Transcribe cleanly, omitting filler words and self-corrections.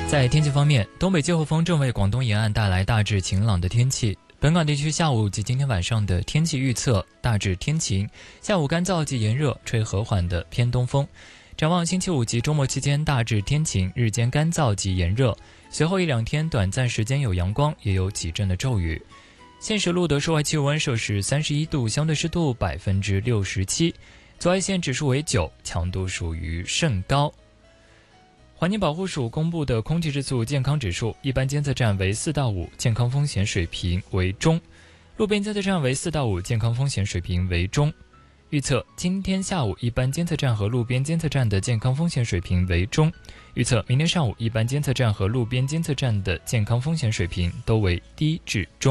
在天气方面，东北季候风正为广东沿岸带来大致晴朗的天气。本港地区下午及今天晚上的天气预测大致天晴，下午干燥及炎热，吹和缓的偏东风。展望星期五及周末期间大致天晴，日间干燥及炎热，随后1-2天短暂时间有阳光，也有几阵的骤雨。现时录得室外气温摄氏31度，相对湿度67%，紫外线指数为9，强度属于甚高。环境保护署公布的空气质素健康指数，一般监测站为4到5，健康风险水平为中；路边监测站为4到5，健康风险水平为中。预测今天下午一般监测站和路边监测站的健康风险水平为中。预测明天上午一般监测站和路边监测站的健康风险水平都为低至中。